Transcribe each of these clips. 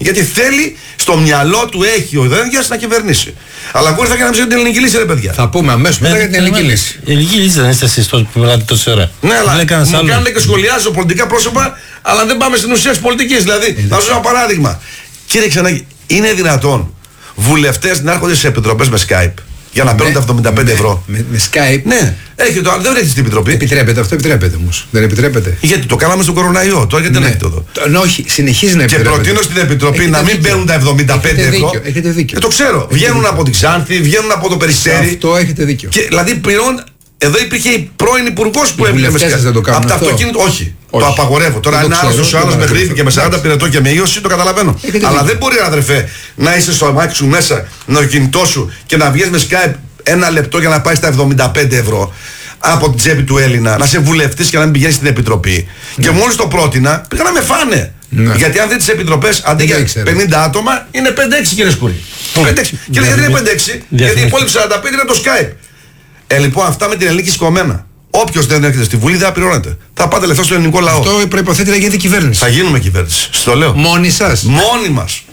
Γιατί θέλει, στο μιαλό του έχει ο Δένδιας να κυβερνήσει. Αλλά εγώ ήρθα για να μιλήσω για την ελληνική λύση, ρε παιδιά. Θα πούμε αμέσως μετά για την ελληνική λύση. Η ελληνική λύση δεν είστε εσείς που μιλάτε τόση ώρα. Ναι, αλλά μου κάνουν και σχολιάζω πολιτικά πρόσωπα, αλλά δεν πάμε στην ουσία της πολιτικής. Δηλαδή, θα σας δώσω ένα παράδειγμα. Κύριε Ξενάκη, είναι δυνατόν βουλευτές να έρχονται σε επιτροπές με Skype για να παίρνουν τα 75 ευρώ? Με Skype. Ναι, δεν έχετε στην επιτροπή. Επιτρέπεται, αυτό επιτρέπεται όμως. Δεν επιτρέπεται. Γιατί το κάναμε στον κοροναϊό, τώρα γιατί δεν έχετε εδώ. Όχι, συνεχίζει να επιτρέπεται. Και προτείνω στην επιτροπή να μην παίρνουν τα 75 ευρώ. Έχετε δίκιο. Το ξέρω. Βγαίνουν από την Ξάνθη, βγαίνουν από το Περιστέρι. Αυτό έχετε δίκιο. Και δηλαδή πληρώνουν. Εδώ υπήρχε η πρώην υπουργός που έβγαινε με Skype. Από τα αυτοκίνητα. Όχι. Το απαγορεύω. Τώρα ένα άλλο με γρήφη με 40 πυρετό και με ίωση, το καταλαβαίνω. Αλλά δεν μπορεί, αδερφέ, να είσαι στο αμάξι σου μέσα, με το κινητό σου και να βγεις με Skype ένα λεπτό για να πάει στα 75 ευρώ από την τσέπη του Έλληνα, να σε βουλευτής και να μην πηγαίνεις στην επιτροπή. Και μόλις το πρότεινα, πήγα να με φάνε. Γιατί αν δείτε τις επιτροπές, αντί για 50 άτομα, είναι 5-6, κύριε Σκουρή. 5-6. Και γιατί είναι 5-6? Γιατί οι υπόλοιποι 45 είναι το Skype. Λοιπόν, αυτά με την ελληνική σκομμένα. Όποιος δεν έρχεται στη Βουλή δεν θα πληρώνεται. Θα πάτε λεφτά στον ελληνικό λαό. Αυτό προϋποθέτει να γίνεται κυβέρνηση. Θα γίνουμε κυβέρνηση. Στο λέω. Μόνοι σας. Μόνοι μας.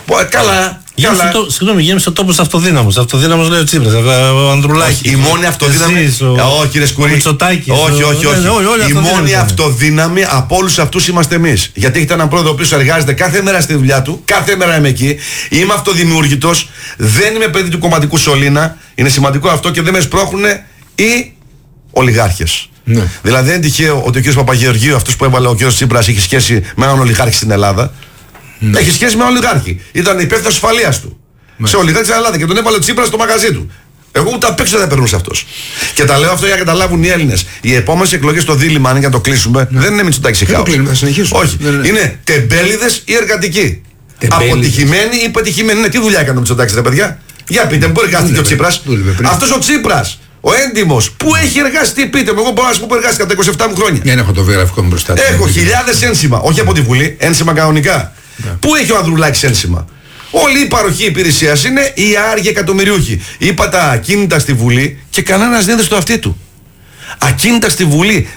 Καλά. Συγγνώμη, γέμισε ο τόπος αυτοδύναμος. Αυτοδύναμος λέει ο Τσίπρας, ο Ανδρουλάκης. Η μόνη αυτοδύναμη. Όχι, κύριε Σκουρή. Όχι. Η μόνη αυτοδύναμη από όλους αυτούς είμαστε εμείς. Γιατί έχετε έναν πρόεδρο ο οποίος εργάζεται κάθε μέρα στη δουλειά του, κάθε μέρα είμαι εκεί. Είμαι αυτοδημιούργητος. Δεν είμαι παιδί του κομματικού σωλήνα. Είναι σημαντικό αυτό και δεν με σπρώχνουν οι ολιγάρχες. Ναι. Δηλαδή δεν είναι τυχαίο ότι ο κ. Παπαγεωργίου, αυτός που έβαλε ο κ. Τσίπρας, έχει σχέση με έναν ολιγάρχη στην Ελλάδα. Ναι. Έχει σχέση με έναν ολιγάρχη. Ήταν υπεύθυνος ασφαλείας του. Ναι. Σε ολιγάρχη στην Ελλάδα και τον έβαλε ο Τσίπρας στο μαγαζί του. Εγώ ούτε απ' έξω δεν περνούσε αυτός. Και τα λέω αυτό για να καταλάβουν οι Έλληνες. Οι επόμενες εκλογές στο δίλημμα, αν για να το κλείσουμε, δεν είναι Μητσοτάκης ή χάος. Όχι. Είναι τεμπέληδες ή εργατικοί. Αποτυχημένοι ή πετυχημένοι. Ναι, τι δουλειά έκανε ο Μητσοτάκης, ρε παιδιά? Για πείτε, μπορεί να και ο Τσίπρας. Αυτός ο Τσίπρας, ο έντιμος, που έχει εργαστεί, πείτε μου, εγώ μπορώ να σου πω που εργάστηκα τα 27 μου χρόνια. Δεν έχω το βιογραφικό μου μπροστά. Έχω χιλιάδες ένσημα, όχι από τη Βουλή, ένσημα κανονικά. Πού έχει ο Ανδρουλάκης ένσημα? Όλη η παροχή υπηρεσίας είναι οι άργοι εκατομμυριούχοι. Είπα τα ακίνητα στη Βουλή και κανένας δεν είδε στο αυτί του. Ακίνητα στη Βουλή.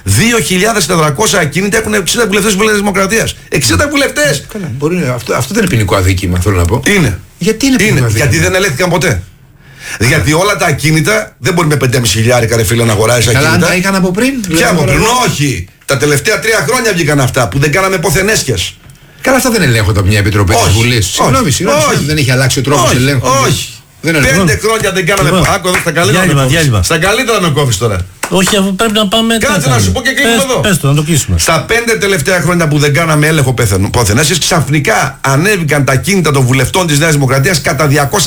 2.400 ακίνητα έχουν 60 βουλευτές της Δημοκρατίας. 60 βουλευτές! Αυτό δεν είναι ποινικό αδίκημα, θέλω να πω. Είναι. Γιατί είναι ποινικό αδίκημα? Γιατί δεν ελέγχθηκαν ποτέ. Γιατί όλα τα ακίνητα δεν μπορεί με 5.500 ρε φίλε να αγοράζει ακίνητα. Αλλά αν τα είχαν από πριν. Ποια από πριν? Όχι. Τα τελευταία 3 χρόνια βγήκαν αυτά που δεν κάναμε ποθενέσχες. Καλά, αυτά δεν ελέγχονται από μια επιτροπή της Βουλής. Συγγνώμη, δεν έχει αλλάξει ο τρόπος ελέγχου. Όχι. 5 χρόνια δεν κάναμε. Άκου εδώ στα καλύτερα. Στα καλύτερα να κόβεις τώρα. Όχι, αφού πρέπει να πάμε. Κάτσε να σου πω και κλείνουμε εδώ. Πες το, να το κλείσουμε. Στα 5 τελευταία χρόνια που δεν κάναμε έλεγχο ποθενέσχες, ξαφνικά ανέβηκαν τα κίνητα των βουλευτών της Νέας Δημοκρατίας κατά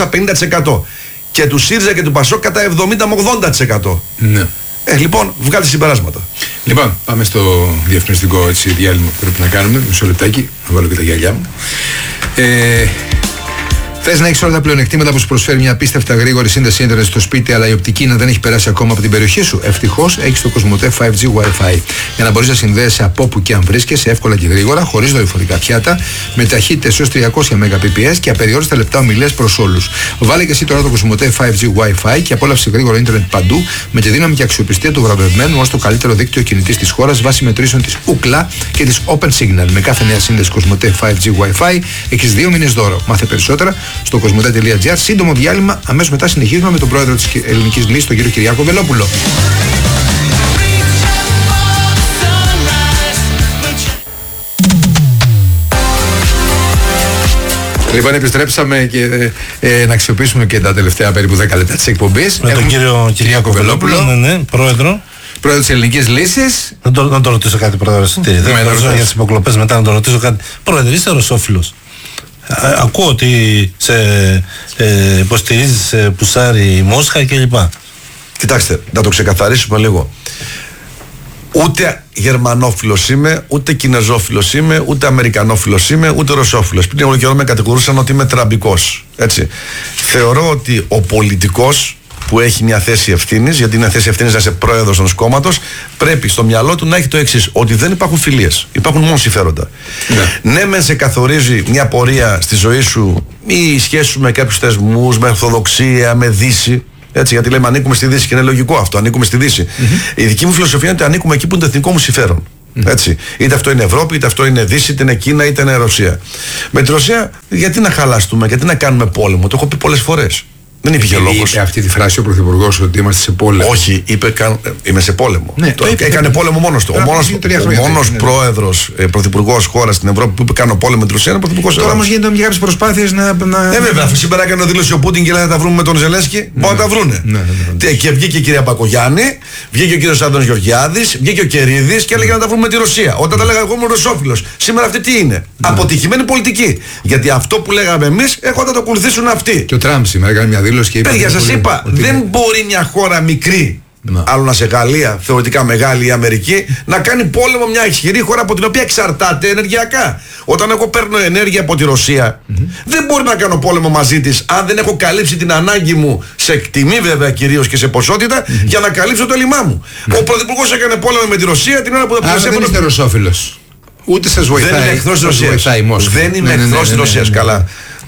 250%. Και του ΣΥΡΙΖΑ και του ΠΑΣΟΚ κατά 70 με 80%. Ναι. Λοιπόν, βγάλτε συμπεράσματα. Λοιπόν, πάμε στο διαφημιστικό διάλειμμα που πρέπει να κάνουμε. Μισό λεπτάκι, να βάλω και τα γυαλιά μου. Θες να έχεις όλα τα πλεονεκτήματα που σου προσφέρει μια απίστευτα γρήγορη σύνδεση ίντερνετ στο σπίτι, αλλά η οπτική να δεν έχει περάσει ακόμα από την περιοχή σου? Ευτυχώς έχεις το Κοσμοτέ 5G Wi-Fi. Για να μπορείς να συνδέεσαι από όπου και αν βρίσκεσαι εύκολα και γρήγορα, χωρίς δορυφορικά πιάτα, με ταχύτητες έως 300 Mbps και απεριόριστα λεπτά ομιλίες προς όλους. Βάλε και εσύ τώρα το Κοσμοτέ 5G Wi-Fi και απόλαυσε γρήγορο ίντερνετ παντού, με τη δύναμη και αξιοπιστία του βραβευμένου ως το καλύτερο δίκτυο κινητής της χώρας βάσει μετρήσεων της Ookla και της Open Signal. Με κάθε νέα σύνδεση Κοσμοτέ 5G Wi-Fi έχεις 2 μήνες δώρο. Μάθε περισσότερα στο κοσμοτέ.gr. Σύντομο διάλειμμα, αμέσως μετά συνεχίζουμε με τον πρόεδρο της Ελληνικής Λύσης, τον κύριο Κυριάκο Βελόπουλο. Λοιπόν, επιστρέψαμε και να αξιοποιήσουμε και τα τελευταία περίπου 10 λεπτά της εκπομπής. Με τον κύριο Κυριάκο Βελόπουλο, ναι, πρόεδρο της Ελληνικής Λύσης. Να το ρωτήσω κάτι, πρόεδρε. Δεν θα ρωτήσω για τις υποκλοπές μετά, να το ρωτήσω κάτι. Πρόεδρε, είσαι ρωσόφιλος? Ακούω ότι σε υποστηρίζεις Πουσάρι, Μόσχα κλπ. Κοιτάξτε, να το ξεκαθαρίσουμε λίγο. Ούτε γερμανόφιλος είμαι, ούτε κινεζόφιλος είμαι, ούτε αμερικανόφιλος είμαι, ούτε ρωσόφιλος. Πριν λίγο καιρό με κατηγορούσαν ότι είμαι τραμπικός. Έτσι. Θεωρώ ότι ο πολιτικός που έχει μια θέση ευθύνης, γιατί είναι θέση ευθύνης να είσαι πρόεδρος ενός κόμματος, πρέπει στο μυαλό του να έχει το εξής: ότι δεν υπάρχουν φιλίες, υπάρχουν μόνο συμφέροντα. Ναι, μεν σε καθορίζει μια πορεία στη ζωή σου ή σχέση σου με κάποιους θεσμούς, με ορθοδοξία, με Δύση. Έτσι, γιατί λέμε ανήκουμε στη Δύση και είναι λογικό αυτό, ανήκουμε στη Δύση. Η δική μου φιλοσοφία είναι ότι ανήκουμε εκεί που είναι το εθνικό μου συμφέρον. Έτσι. Είτε αυτό είναι Ευρώπη, είτε αυτό είναι Δύση, είτε είναι Κίνα, είτε είναι Ρωσία. Με τη Ρωσία, γιατί να χαλαστούμε, γιατί να κάνουμε πόλεμο, το έχω πει πολλές φορές. Δεν υπήρχε λόγος. Είπε αυτή τη φράση ο Πρωθυπουργός ότι είμαστε σε πόλεμο. Όχι, είπε είμαι σε πόλεμο. Ναι, έκανε πόλεμο μόνος του. Ο μόνος πρόεδρος, πρωθυπουργός χώρας στην Ευρώπη που είπε κάνω πόλεμο με τη Ρωσία είναι πρωθυπουργός. Τώρα όμως γίνονται κάποιες προσπάθειες να. Βέβαια, σήμερα έκανε δήλωση ο Πούτιν και λέει θα τα βρούμε με τον Ζελένσκι. Μπορεί να τα βρούνε. Και βγήκε η κυρία Μπακογιάννη, βγήκε ο κύριος Άντωνης Γεωργιάδης, βγήκε ο Κερίδης και έλεγε να τα βρούμε με τη Ρωσία. Όταν τα λέγα εγώ ήμουν ρωσόφιλος. Σήμερα αυτή τι είναι? Αποτυχημένη πολιτική. Γιατί αυτό που λέγαμε εμείς έχω να το ακολουθήσουν αυτοί. Και ο Τραμπ σήμερα έκανε μια δήλωση. Παιδιά, σας είπα, δεν μπορεί μια χώρα μικρή, άλλο να σε Γαλλία, θεωρητικά μεγάλη η Αμερική, να κάνει πόλεμο μια ισχυρή χώρα από την οποία εξαρτάται ενεργειακά. Όταν εγώ παίρνω ενέργεια από τη Ρωσία, δεν μπορεί να κάνω πόλεμο μαζί της αν δεν έχω καλύψει την ανάγκη μου σε τιμή βέβαια κυρίως και σε ποσότητα για να καλύψω το έλλειμμά μου. Ο Πρωθυπουργός έκανε πόλεμο με τη Ρωσία την ώρα που δεν είστε ρωσόφιλος. Ούτε σας βοηθάει. Δεν είμαι εχθρός της Ρωσίας. Δεν είμαι εχθρός της Ρωσίας. Καλά.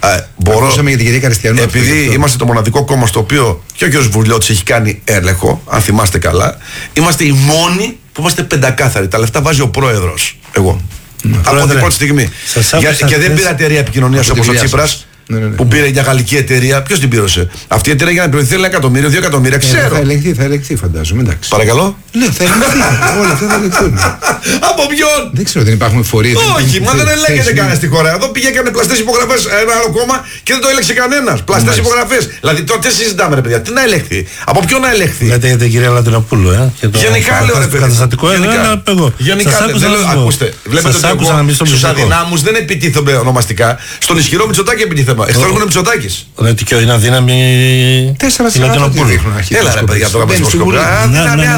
Επειδή είμαστε το μοναδικό κόμμα στο οποίο και ο κ. Βουλιώτης έχει κάνει έλεγχο, αν θυμάστε καλά, είμαστε οι μόνοι που είμαστε πεντακάθαροι. Τα λεφτά βάζει ο πρόεδρος. Εγώ. Από την πρώτη στιγμή. Και δεν πήρα εταιρεία επικοινωνίας όπως ο Τσίπρας. Που πήρε μια γαλλική εταιρεία, ποιος την πήρωσε? Αυτή η εταιρεία για να πληρωθεί 1 εκατομμύριο, 2 εκατομμύρια, ξέρω. Θα ελεγχθεί φαντάζομαι, εντάξει. Παρακαλώ. Ναι, θα ελεγχθεί. Όλα αυτά θα ελεγχθούν. Από ποιον? Δεν ξέρω, δεν υπάρχουν φορείς. Όχι, μα δεν ελέγχεται κανένα στη χώρα. Εδώ πήγε έκανε πλαστές υπογραφές ένα άλλο κόμμα και δεν το έλεξε κανένας. Πλαστές υπογραφές. Δηλαδή τώρα τι συζητάμε, ρε παιδιά? Τι να ελεγχθεί? Από ποιον να ελεγχθεί? Λέτε για την κυρία Λατινοπούλου, Γενικά λέω ρε παιδιά. Γενικά ακούστε. Βλέπετε ότι στους αδυνάμους δεν επιτίθενται ονομαστικά. Στον ισχυρό Μητσοτάκη επιτίθενται. Εχθρός μου είναι Μητσοτάκης. Ότι και είναι αδύναμη 4-4 δείχνουν. Έλα ρε παιδιά τώρα με σκοπιά.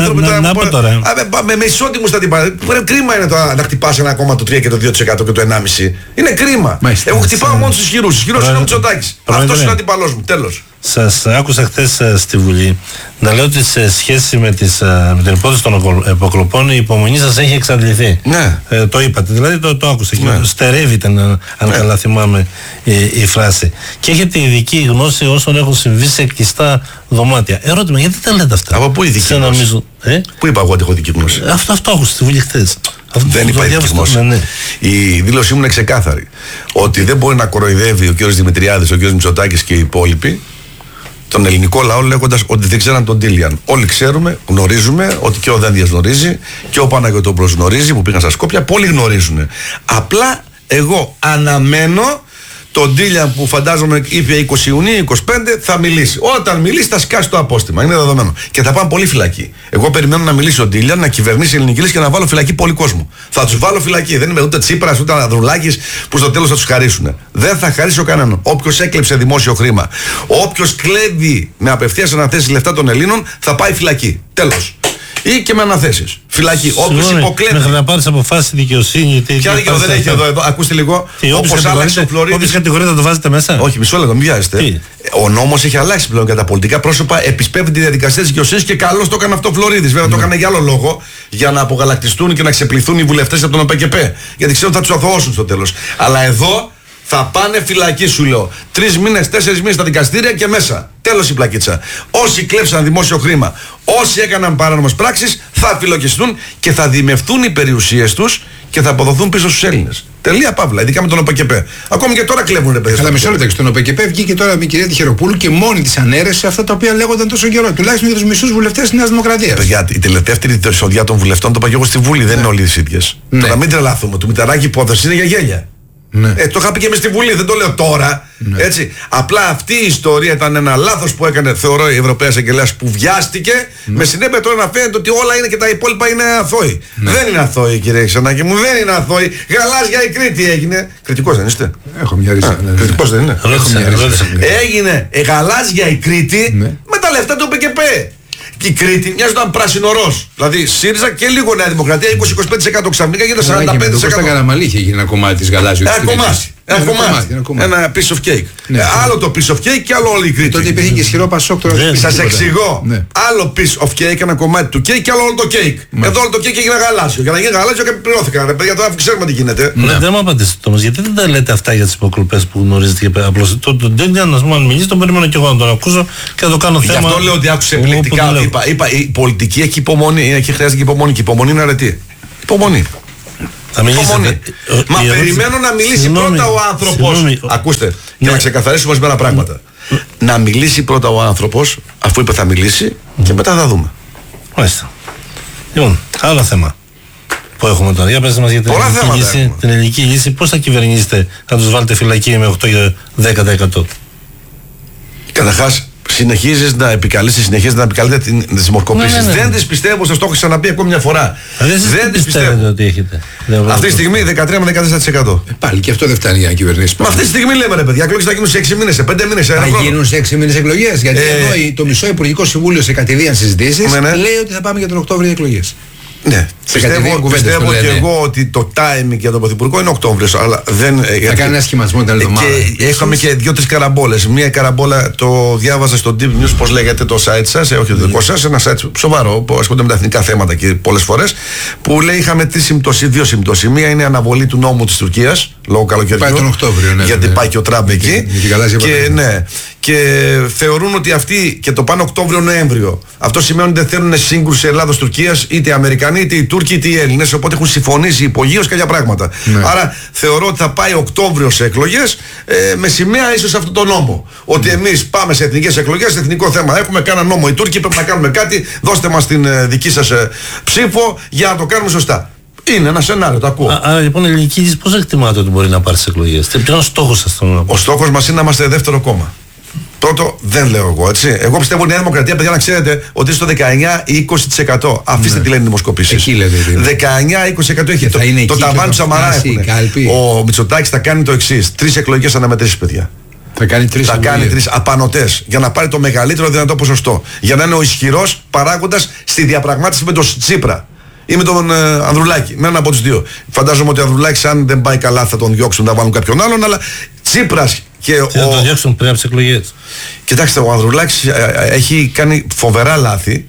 Να πω τώρα. Με ισότιμους θα την πάρει. Κρίμα είναι τώρα να χτυπάς ένα κόμμα το 3 και το 2% και το 1,5. Είναι κρίμα. Εγώ χτυπάω μόνο στους ισχυρούς. Ισχυρός είναι ο Μητσοτάκης. Αυτός είναι ο αντιπαλός μου. Τέλος. Σας άκουσα χθες στη Βουλή να λέω ότι σε σχέση με την υπόθεση των υποκλοπών η υπομονή σας έχει εξαντληθεί. Ναι. Το είπατε, δηλαδή το άκουσα. Ναι. Στερεύεται, αν καλά θυμάμαι η φράση. Και έχετε ειδική γνώση όσων έχουν συμβεί σε κλειστά δωμάτια. Ερώτημα, γιατί τα λέτε αυτά? Από πού ειδική γνώση? Πού είπα εγώ ότι έχω ειδική γνώση? Αυτό άκουσα στη Βουλή χθες. Δεν είπα ειδική γνώση. Ναι. Η δήλωσή μου είναι ξεκάθαρη. Ότι δεν μπορεί να κοροϊδεύει ο κ. Δημητριάδης, ο κ. Μητσοτάκης και οι υπόλοιποι τον ελληνικό λαό λέγοντας ότι δεν ξέραν τον Τίλιαν. Όλοι ξέρουμε, γνωρίζουμε ότι και ο Δένδιας γνωρίζει και ο Παναγιωτόπουλος γνωρίζει που πήγαν στα Σκόπια. Πολλοί γνωρίζουν. Απλά εγώ αναμένω τον Τίλιαν που φαντάζομαι είπε 20 Ιουνίου, 25 θα μιλήσει. Όταν μιλήσει θα σκάσει το απόστημα. Είναι δεδομένο. Και θα πάνε πολύ φυλακή. Εγώ περιμένω να μιλήσει ο Τίλιαν, να κυβερνήσει η ελληνική λύση και να βάλω φυλακή πολύ κόσμο. Θα τους βάλω φυλακή. Δεν είμαι ούτε Τσίπρας ούτε Αναδρουλάκης που στο τέλος θα τους χαρίσουν. Δεν θα χαρίσω κανέναν. Όποιος έκλεψε δημόσιο χρήμα, όποιος κλέβει με απευθείας αναθέσεις λεφτά των Ελλήνων θα πάει φυλακή. Τέλος. Ή και με αναθέσεις. Φυλακή. Όποιος υποκλέβει. Μέχρι να πάρεις αποφάσεις δικαιοσύνη. Ποια δικαιοσύνη δεν έχει εδώ. Ακούστε λίγο. Όπως άλλαξε ο Φλωρίδης. Όποιος κατηγορείται θα το βάζετε μέσα. Όχι, μισό λεπτό, μην βιάζεστε. Ο νόμος έχει αλλάξει πλέον για τα πολιτικά πρόσωπα. Επισπεύδει τη διαδικασία της δικαιοσύνης και καλώς το έκανε αυτό ο Φλωρίδης. Βέβαια το έκανε για άλλο λόγο. Για να απογαλακτιστούν και να ξεπληθούν οι βουλευτές από τον ΟΠΕΚΕΠΕ. Γιατί ξέρουν θα τους αθωώσουν στο τέλος. Αλλά εδώ θα πάνε φυλακή, σου λέω. 3 μήνες, 4 μήνες στα δικαστήρια και μέσα. Τέλος η πλακίτσα. Όσοι κλέψαν δημόσιο χρήμα, όσοι έκαναν παράνομες πράξεις, θα φυλακιστούν και θα δημευθούν οι περιουσίες τους και θα αποδοθούν πίσω στους Έλληνες. Τελεία παύλα, ειδικά με τον ΟΠΕΚΕΠΕ. Ακόμη και τώρα κλέβουν ρε παιδιά. Αλλά μισό λεπτό, στον ΟΠΕΚΕΠΕ βγήκε τώρα η κυρία Τυχεροπούλου και μόνη της ανέρεσε αυτά τα οποία λέγονταν τόσο καιρό. Τουλάχιστον για τους μισούς βουλευτές της Νέας Δημοκρατίας. Παιδιά, η τελευταία εισοδιά των βουλευτών το είπα και εγώ στη Βουλή, δεν είναι όλοι οι ίδιες. Τώρα μην τρελαθούμε, του Μητσοτάκη υπόθεση είναι για γέλια. Ναι. Το είχα πει και μες στη Βουλή, δεν το λέω τώρα. Ναι. Έτσι. Απλά αυτή η ιστορία ήταν ένα λάθος που έκανε, θεωρώ, η Ευρωπαία Εισαγγελέας που βιάστηκε. Με συνέπεια τώρα να φαίνεται ότι όλα είναι και τα υπόλοιπα είναι αθώοι. Ναι. Δεν είναι αθώοι, κύριε Ξενάκη μου, δεν είναι αθώοι. Γαλάζια η Κρήτη έγινε. Κριτικός δεν είστε? Έχω μια ρίζα. Κριτικός δεν είναι? Έγινε γαλάζια η Κρήτη με τα λεφτά του ΟΠΕΚΕΠΕ. Και η Κρήτη μοιάζονταν πράσινο ροζ. Δηλαδή ΣΥΡΙΖΑ και λίγο Νέα Δημοκρατία, 20-25% ξαφνικά γίνεται 45%. Στα Καραμαλή είχε γίνει ένα κομμάτι της γαλάζιου. Ένα piece of cake. Άλλο το piece of cake και άλλο όλη η Κρήτη. Τότε υπήρχε και ισχυρό Πασόκ. Σας εξηγώ. Άλλο piece of cake, ένα κομμάτι του cake και άλλο όλο το cake. Εδώ όλο το cake έγινε γαλάζιο. Για να γίνει γαλάζιο και πληρώθηκαν. Ρε παιδιά, τώρα ξέρουμε τι γίνεται. Δεν μου απαντήσετε όμως, γιατί δεν τα λέτε αυτά για τις υποκλοπές που γνωρίζετε και απλώς. Τον Τέντιαν, να μου μιλήσει, τον περιμένω και εγώ να τον ακούσω και να το κάνω θέμα. Γι' αυτό λέω ότι άκουσε επιλεκτικά. Είπα, η πολιτική έχει υπομονή, χρειάζεται και υπομονή. Και υπομονή είναι αρετή. Υπομονή. Θα μιλήσετε. Μα περιμένω να μιλήσει πρώτα ο άνθρωπος. Ακούστε, για να ξεκαθαρίσουμε ορισμένα πράγματα. Να μιλήσει πρώτα ο άνθρωπος, αφού είπε θα μιλήσει, και μετά θα δούμε. Μάλιστα. Λοιπόν, άλλο θέμα που έχουμε τώρα. Για πες μας για την ελληνική λύση. Πώς θα κυβερνήσετε να τους βάλετε φυλακή με 8-10%? Καταρχάς, συνεχίζεις να επικαλείτε τις δημοσκοπήσεις. Δεν τις πιστεύω, σας το έχω ξαναπεί ακόμη μια φορά. Δεν τις πιστεύω ότι έχετε. Αυτή τη στιγμή 13 με 14%. Πάλι και αυτό δεν φτάνει για να κυβερνήσει. Μα αυτή τη στιγμή λέμε, ρε παιδιά, εκλογές θα γίνουν σε 6 μήνες, σε 5 μήνες, σε 1 χρόνο. Θα γίνουν σε 6 μήνες εκλογές. Γιατί εδώ το μισό Υπουργικό Συμβούλιο σε κατηδίαν συζητήσεις λέει ότι θα πάμε για τον Οκτώβριο εκλογές. Ναι, πιστεύω και εγώ ότι το timing για τον Πρωθυπουργό είναι Οκτώβριος, αλλά δεν. Θα κάνει ένα σχηματισμό την άλλη εβδομάδα. Και είχαμε και 2-3 καραμπόλες. Μία καραμπόλα το διάβαζα στο Deep News, πώς λέγεται το site σας, όχι το δικό σας, ένα site σοβαρό που ασχολείται με τα εθνικά θέματα και πολλές φορές. Που λέει είχαμε δύο συμπτώσεις. Μία είναι η αναβολή του νόμου της Τουρκίας λόγω καλοκαιριού. Πάει τον Οκτώβριο, ναι. Γιατί πάει και ο Τραμπ εκεί. Και θεωρούν ότι αυτοί και το πάνε Οκτώβριο-Νοέμβριο. Αυτό σημαίνει ότι δεν θέλουν σύγκρουση Ελλάδος-Τουρκίας, είτε οι Αμερικανοί, είτε οι Τούρκοι, είτε οι Έλληνες. Οπότε έχουν συμφωνήσει υπογείως κάποια πράγματα. Ναι. Άρα θεωρώ ότι θα πάει Οκτώβριο σε εκλογές με σημαία ίσως αυτό το νόμο. Ότι εμείς πάμε σε εθνικές εκλογές, σε εθνικό θέμα. Έχουμε κάνα νόμο. Οι Τούρκοι πρέπει να κάνουμε κάτι. Δώστε μας την δική σας ψήφο για να το κάνουμε σωστά. Είναι ένα σενάριο, το ακούω. Άρα λοιπόν η ελληνική λύση πώς εκτιμάτε ότι μπορεί να πάρει στις εκλογές? Ποιος είναι ο στόχος σας? Ο στόχος μας είναι να είμαστε δεύτερο κόμμα. Πρώτο δεν λέω εγώ, έτσι. Εγώ πιστεύω ότι η Νέα Δημοκρατία, παιδιά, να ξέρετε ότι στο 19 ή 20%. Αφήστε τι λένε οι δημοσκοπήσεις. Εκεί λέτε. 19-20% έχει. Το ταβάνι του Σαμαρά έχουν. Ο Μητσοτάκης θα κάνει το εξής: 3 εκλογικές αναμετρήσεις, παιδιά. Θα κάνει 3 απανωτές για να πάρει το μεγαλύτερο δυνατό ποσοστό. Για να είναι ο ισχυρός παράγοντας στη διαπραγμάτευση με τον Τσίπρα ή με τον Ανδρουλάκη. Με έναν από τους δύο. Φαντάζομαι ότι ο Ανδρουλάκης, αν δεν πάει καλά, θα τον διώξουν, θα βάλουν κάποιον άλλον, αλλά Τσίπρας. Θα τον διώξουν πριν από τις εκλογές. Κοιτάξτε, ο Ανδρουλάκης έχει κάνει φοβερά λάθη.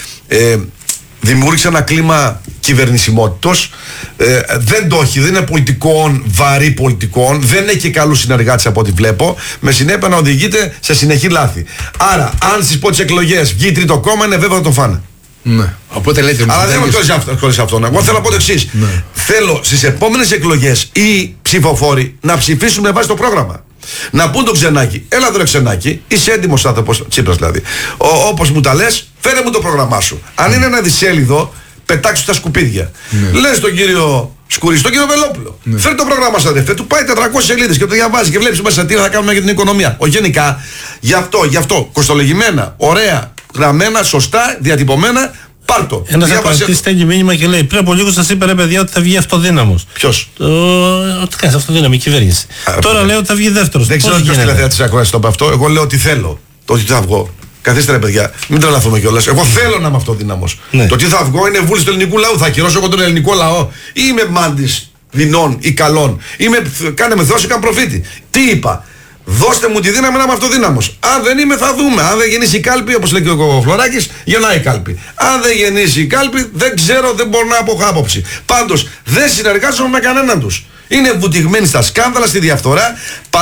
Δημιούργησε ένα κλίμα κυβερνησιμότητος. Δεν το έχει, δεν είναι πολιτικών, βαρύ πολιτικών. Δεν έχει και καλούς συνεργάτες από ό,τι βλέπω. Με συνέπεια να οδηγείται σε συνεχή λάθη. Άρα, αν στις πρώτες εκλογές βγει τρίτο κόμμα, είναι βέβαιο να το φάνε. Ναι. Οπότε λέτε, αλλά δεν είμαι χωρίς αυτόν. Εγώ θέλω να πω το εξής. Ναι. Θέλω στις επόμενες εκλογές οι ψηφοφόροι να ψηφίσουν με βάση το πρόγραμμα. Να πούν τον Ξενάκη, έλα εδώ Ξενάκη, είσαι έτοιμος άνθρωπος, Τσίπρας δηλαδή. Όπως μου τα λες, φέρε μου το πρόγραμμά σου. Αν είναι ένα δισέλιδο, πετάξου τα σκουπίδια. Ναι. Λες τον κύριο Σκουρί, τον κύριο Βελόπουλο. Ναι. Φέρε το πρόγραμμα σου, αδερφέ, του πάει 400 σελίδες και το διαβάζει και βλέπεις μέσα τι θα κάνουμε για την οικονομία. Γενικά, γι' αυτό, κοστολογημένα, ωραία, γραμμένα, σωστά, διατυπωμένα. Πάρτο. Ένας ακροατής στέλνει μήνυμα και λέει: πριν από λίγο σας είπα, ρε παιδιά, ότι θα βγει αυτοδύναμος. Ποιος? Ότι κάνει αυτοδύναμη η κυβέρνηση. Τώρα λέω ότι θα βγει δεύτερος. Δεν ξέρω ποιος τηλεθεατής της ακροατής το είπε αυτό. Εγώ λέω ότι θέλω. Το ότι θα βγω. Καθίστε ρε παιδιά, μην τρελαθούμε κιόλας. Εγώ θέλω να είμαι αυτοδύναμος. Ναι. Το τι θα βγω είναι βούληση του ελληνικού λαού. Θα ακυρώσω εγώ τον ελληνικό λαό. Ή είμαι μάντης δεινών ή καλών. Κάνε με Θεός ή καν προφήτη. Τι είπα? Δώστε μου τη δύναμη να είμαι αυτοδύναμος. Αν δεν είμαι, θα δούμε. Αν δεν γεννήσει η κάλπη, όπως λέει και ο Φλωράκης, γεννάει η κάλπη. Αν δεν γεννήσει η κάλπη, δεν ξέρω, δεν μπορώ να έχω άποψη. Πάντως, δεν συνεργάζομαι με κανέναν τους. Είναι βουτυγμένοι στα σκάνδαλα, στη διαφθορά.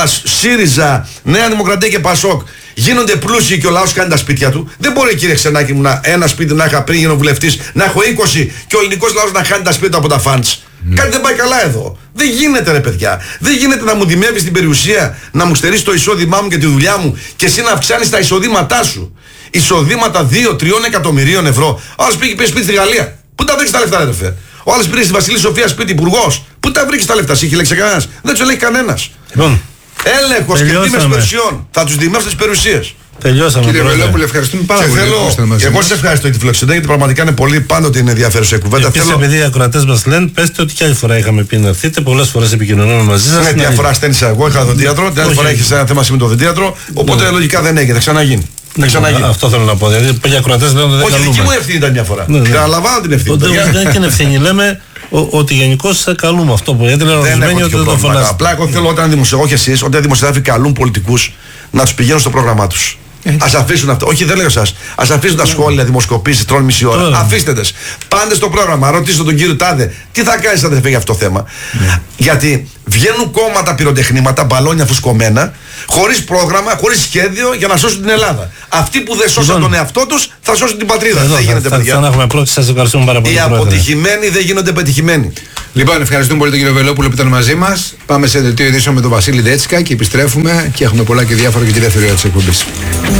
ΣΥΡΙΖΑ, Νέα Δημοκρατία και ΠΑΣΟΚ γίνονται πλούσιοι και ο λαός κάνει τα σπίτια του. Δεν μπορεί, κύριε Ξενάκη μου, ένα σπίτι να είχα πριν γίνω βουλευτής, να έχω 20 και ο ελληνικός λαός να χάνει τα σπίτια από τα φαντς. Κάτι δεν πάει καλά εδώ. Δεν γίνεται, ρε παιδιά. Δεν γίνεται να μου δημεύεις την περιουσία, να μου στερείς το εισόδημά μου και τη δουλειά μου και εσύ να αυξάνεις τα εισοδήματά σου. Εισοδήματα 2-3 εκατομμυρίων ευρώ. Ο άλλος πήγε σπίτι στη Γαλλία. Πού τα βρήκες τα λεφτά, ρε φε? Ο άλλος πήρε στη Βασιλή Σοφία σπίτι υπουργός. Πού τα βρήκες τα λεφτά? Είχε λέξει κανένας? Δεν τους ελέγχει κανένας. Έλεγχος και τίμες περιουσιών. Θα τους δημεύσουν τις περιουσίες. Τελειώσαμε. Κύριε Βελόπουλε, ευχαριστούμε πάρα πολύ. Εγώ σας ευχαριστώ για τη φιλοξενία, γιατί πραγματικά είναι πολύ, πάντοτε είναι ενδιαφέρουσα η κουβέντα. Επίσης, επειδή οι ακροατές μας λένε, πέστε ότι κι άλλη φορά είχαμε πει να έρθετε, πολλές φορές επικοινωνούμε μαζί σας. Ναι, μια φορά στένισα εγώ, είχα δοντίατρο, την άλλη φορά έχεις ένα θέμα με το δοντίατρο, οπότε λογικά δεν έγινε, θα ξαναγίνει. Αυτό θέλω να πω. Δηλαδή, πολλοί ακροατές λένε ότι δεν καλούμε. Όχι, δική μου ευθύνη ήταν μια φορά. Καταλαβαίνω την ευθύνη. Δεν είναι την ευθύνη, λέμε ότι γενικώς καλούμε αυτό που γιατί λένε ορισμένοι ότι δεν το φωνάζουν. Απλά εγώ θέλω όταν δημοσιογράφοι εσείς, όταν δημοσιογράφοι καλούν πολιτικούς να τους πηγαίνουν στο πρόγραμμά τους. Ας αφήσουν αυτό. Όχι, δεν λέω εσάς. Ας αφήσουν τα σχόλια, δημοσκοπήσεις, τρώνε μισή ώρα. Αφήστε τες. Πάντε στο πρόγραμμα, ρωτήστε τον κύριο Τάδε, τι θα κάνεις αν δεν φύγει αυτό το θέμα. Γιατί βγαίνουν κόμματα, πυροτεχνήματα, μπαλόνια φουσκωμένα, χωρίς πρόγραμμα, χωρίς σχέδιο για να σώσουν την Ελλάδα. Αυτοί που δεν σώσαν τον εαυτό τους θα σώσουν την πατρίδα. Δεν γίνεται, παιδιά. Οι αποτυχημένοι δεν γίνονται πετυχημένοι. Λοιπόν, ευχαριστούμε πολύ τον κύριο Βελόπουλο που ήταν μαζί μας. Πάμε σε δελτίο ειδήσεων με τον Βασίλη Δέτσικα και επιστρέφουμε και έχουμε πολλά και διάφορα και τη δεύτερη ώρα της εκπομπής.